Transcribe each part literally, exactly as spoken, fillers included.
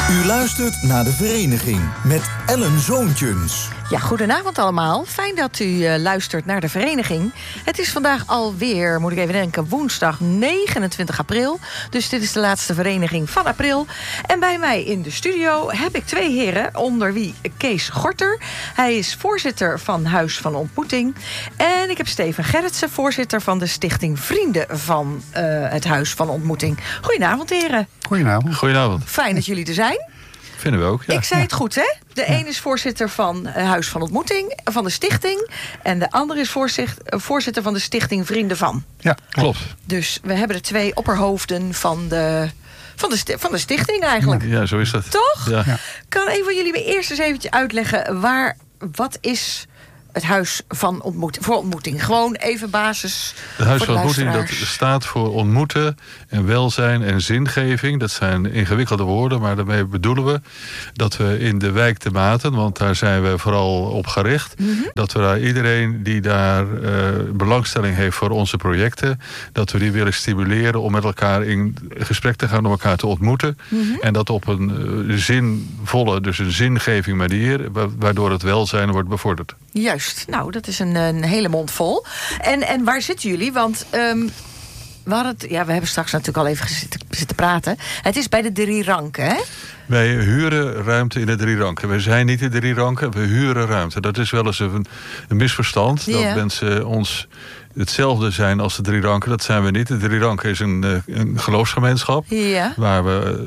U luistert naar De Vereniging met Ellen Zoontjens. Ja, goedenavond allemaal. Fijn dat u uh, luistert naar De Vereniging. Het is vandaag alweer, moet ik even denken, woensdag negenentwintig april. Dus dit is de laatste vereniging van april. En bij mij in de studio heb ik twee heren, onder wie Kees Gorter. Hij is voorzitter van Huis van Ontmoeting. En ik heb Steven Gerritsen, voorzitter van de Stichting Vrienden van uh, het Huis van Ontmoeting. Goedenavond, heren. Goedenavond. Goedenavond. Fijn dat jullie er zijn. Vinden we ook, ja. Ik zei het goed, hè? De een is voorzitter van Huis van Ontmoeting, van de stichting. En de ander is voorzitter van de Stichting Vrienden van. Ja, klopt. Dus we hebben de twee opperhoofden van de, van de, van de stichting eigenlijk. Ja, zo is dat. Toch? Ja. Ja. Kan een van jullie me eerst eens eventjes uitleggen waar, wat is het Huis van Ontmoeting, voor Ontmoeting? Gewoon even basis. Het Huis voor de van Ontmoeting dat luisteraars. staat voor ontmoeten en welzijn en zingeving. Dat zijn ingewikkelde woorden, maar daarmee bedoelen we dat we in de wijk De Maten, want daar zijn we vooral op gericht, Mm-hmm. dat we daar iedereen die daar uh, belangstelling heeft voor onze projecten, dat we die willen stimuleren om met elkaar in gesprek te gaan, om elkaar te ontmoeten. Mm-hmm. En dat op een uh, zinvolle, dus een zingeving manier, wa- waardoor het welzijn wordt bevorderd. Juist. Nou, dat is een, een hele mond vol. En, en waar zitten jullie? Want um, we, hadden het, ja, we hebben straks natuurlijk al even zitten, zitten praten. Het is bij de Drie Ranken, hè? Wij huren ruimte in de Drie Ranken. We zijn niet de Drie Ranken, we huren ruimte. Dat is wel eens een, een misverstand. Ja. Dat mensen ons hetzelfde zijn als de Drie Ranken. Dat zijn we niet. De Drie Ranken is een, een geloofsgemeenschap. Ja. Waar we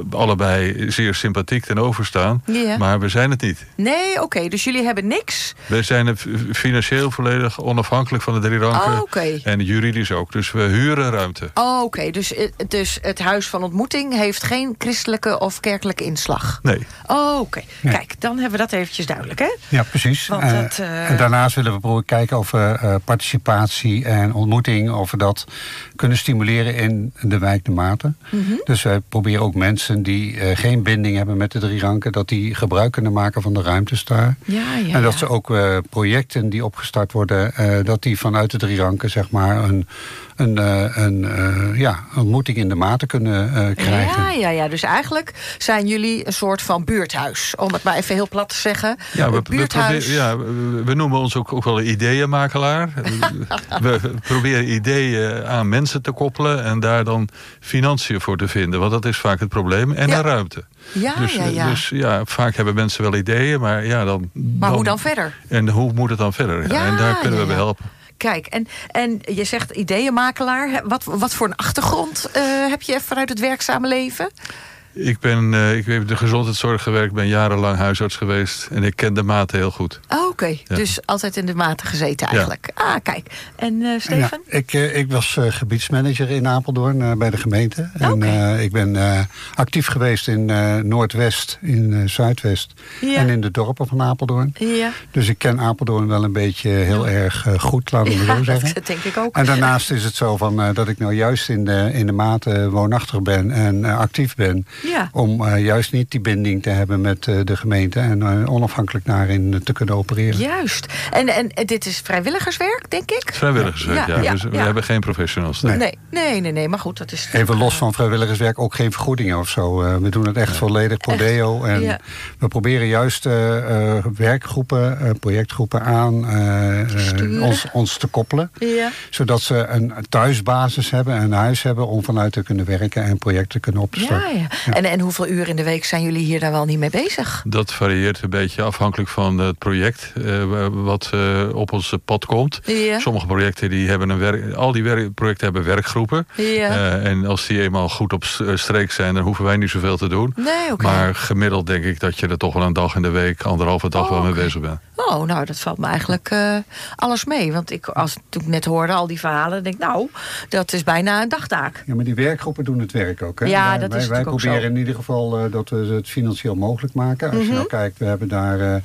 allebei zeer sympathiek ten over staan. Ja. Maar we zijn het niet. Nee, oké. Okay, dus jullie hebben niks. We zijn financieel volledig onafhankelijk van de Drie Ranken. Oh, okay. En juridisch ook. Dus we huren ruimte. Oh, oké. Okay. Dus, dus het Huis van Ontmoeting heeft geen christelijke of kerkelijke inslag? Nee. Oh, oké. Okay. Nee. Kijk, dan hebben we dat eventjes duidelijk, hè? Ja, precies. Want Uh, dat, uh... En daarnaast willen we proberen kijken of we uh, participatie en ontmoeting, of we dat kunnen stimuleren in de wijk De Maten. Mm-hmm. Dus wij proberen ook mensen die uh, geen binding hebben met de Drie Ranken, dat die gebruik kunnen maken van de ruimtes daar. Ja, ja, en dat ja. ze ook uh, projecten die opgestart worden, uh, dat die vanuit de Drie Ranken zeg maar een, een, uh, een uh, ja, ontmoeting in De Maten kunnen uh, krijgen. Ja, ja, ja. Dus eigenlijk zijn jullie een soort van buurthuis. Om het maar even heel plat te zeggen. Ja, we, het we, buurthuis. probeer, ja, we, we noemen ons ook, ook wel een ideeënmakelaar. We proberen ideeën aan mensen te koppelen en daar dan financiën voor te vinden. Want dat is vaak het probleem. En Ja. een ruimte. Ja, dus, ja, ja. dus ja, vaak hebben mensen wel ideeën, maar ja, dan... Maar hoe dan verder? En hoe moet het dan verder? Ja, Ja, en daar kunnen ja, we bij ja. helpen. Kijk, en, en je zegt ideeënmakelaar. Wat, wat voor een achtergrond uh, heb je vanuit het werkzame leven? Ik ben uh, ik heb de gezondheidszorg gewerkt, ben jarenlang huisarts geweest. En ik ken De Maten heel goed. Oh, oké, okay. Ja. Dus altijd in De Maten gezeten eigenlijk. Ja. Ah, kijk. En uh, Steven? Ja, ik, uh, ik was uh, gebiedsmanager in Apeldoorn uh, bij de gemeente. En Okay. uh, ik ben uh, actief geweest in uh, Noordwest, in uh, Zuidwest Ja. en in de dorpen van Apeldoorn. Ja. Dus ik ken Apeldoorn wel een beetje heel ja. erg uh, goed, laten we Ja, zo zeggen. dat denk ik ook. En daarnaast is het zo van, uh, dat ik nou juist in de, in de Maten woonachtig ben en uh, actief ben. Ja. Om uh, juist niet die binding te hebben met uh, de gemeente en uh, onafhankelijk daarin uh, te kunnen opereren. Juist. En, en, en dit is vrijwilligerswerk, denk ik? Vrijwilligerswerk, ja. Ja, ja, dus we ja. hebben geen professionals. Nee. Nee, nee, nee, nee, maar goed, dat is... Even los van vrijwilligerswerk, ook geen vergoedingen of zo. Uh, we doen het echt volledig pro deo. En Ja. we proberen juist uh, uh, werkgroepen, uh, projectgroepen aan uh, uh, ons, ons te koppelen. Ja. Zodat ze een thuisbasis hebben, een huis hebben om vanuit te kunnen werken en projecten kunnen op te starten. Ja, ja. Ja. En, en hoeveel uur in de week zijn jullie hier dan wel niet mee bezig? Dat varieert een beetje afhankelijk van het project uh, wat uh, op ons pad komt. Ja. Sommige projecten die hebben een werk, al die werk, projecten hebben werkgroepen. Ja. Uh, en als die eenmaal goed op streek zijn, dan hoeven wij niet zoveel te doen. Nee, oké. Okay. Maar gemiddeld denk ik dat je er toch wel een dag in de week, anderhalve dag Oh, wel mee okay. bezig bent. Oh, nou, dat valt me eigenlijk uh, alles mee. Want ik, als toen ik net hoorde al die verhalen, denk ik, nou, dat is bijna een dagtaak. Ja, maar die werkgroepen doen het werk ook. Hè? Ja, wij, dat wij, is wij natuurlijk ook proberen zo. in ieder geval uh, dat we het financieel mogelijk maken. Als Mm-hmm. je nou kijkt, we hebben daar uh,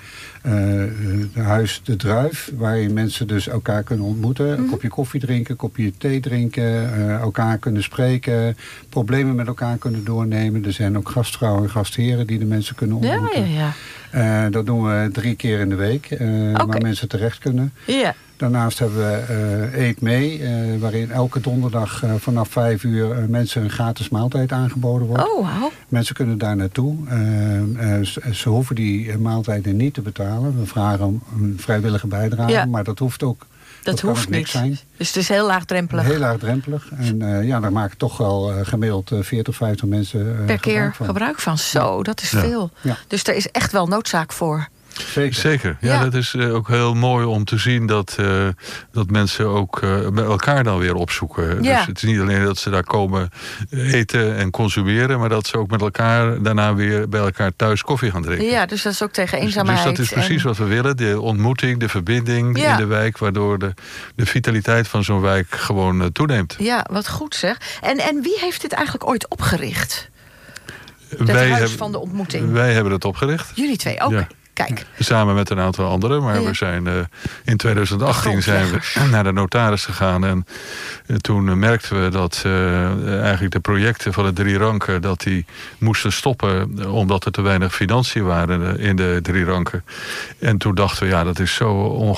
uh, Huis de Druif, waarin mensen dus elkaar kunnen ontmoeten. Mm-hmm. Een kopje koffie drinken, een kopje thee drinken, uh, elkaar kunnen spreken, problemen met elkaar kunnen doornemen. Er zijn ook gastvrouwen en gastheren die de mensen kunnen ontmoeten. Ja, ja, ja. Uh, dat doen we drie keer in de week, uh, okay. waar mensen terecht kunnen. Ja. Daarnaast hebben we uh, Eet Mee, uh, waarin elke donderdag uh, vanaf vijf uur uh, mensen een gratis maaltijd aangeboden wordt. Oh, wow. Mensen kunnen daar naartoe. Uh, uh, ze, ze hoeven die maaltijden niet te betalen. We vragen om een vrijwillige bijdrage, ja. maar dat hoeft ook. Dat, dat hoeft niet. Zijn. Dus het is heel laagdrempelig. Heel laagdrempelig. En uh, ja, daar maken toch wel uh, gemiddeld uh, veertig, vijftig mensen uh, per gebruik keer van. gebruik van. Zo, dat is ja. veel. Ja. Dus er is echt wel noodzaak voor. Zeker. Zeker. Ja, ja, dat is uh, ook heel mooi om te zien dat, uh, dat mensen ook uh, bij elkaar dan weer opzoeken. Ja. Dus het is niet alleen dat ze daar komen eten en consumeren, maar dat ze ook met elkaar daarna weer bij elkaar thuis koffie gaan drinken. Ja, dus dat is ook tegen eenzaamheid. Dus, dus dat is precies en... wat we willen. De ontmoeting, de verbinding ja. in de wijk, waardoor de, de vitaliteit van zo'n wijk gewoon uh, toeneemt. Ja, wat goed zeg. En, en wie heeft dit eigenlijk ooit opgericht? Het wij huis heb, van de ontmoeting. Wij hebben het opgericht. Jullie twee ook? Ja. Kijk. Samen met een aantal anderen. Maar ja. we zijn uh, in twintig achttien zijn we naar de notaris gegaan. En uh, toen merkten we dat uh, eigenlijk de projecten van de drie ranken, dat die moesten stoppen. Omdat er te weinig financiën waren in de drie ranken. En toen dachten we, ja, dat is zo